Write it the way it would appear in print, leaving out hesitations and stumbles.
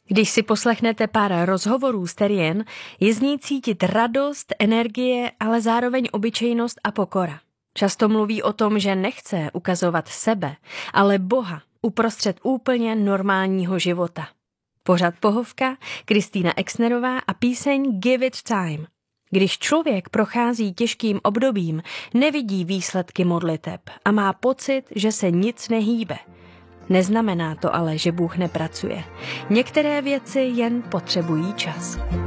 Když si poslechnete pár rozhovorů s Terrien, je z ní cítit radost, energie, ale zároveň obyčejnost a pokora. Často mluví o tom, že nechce ukazovat sebe, ale Boha uprostřed úplně normálního života. Pořad Pohovka, Kristýna Exnerová a píseň Give It Time. Když člověk prochází těžkým obdobím, nevidí výsledky modliteb a má pocit, že se nic nehýbe. Neznamená to ale, že Bůh nepracuje. Některé věci jen potřebují čas.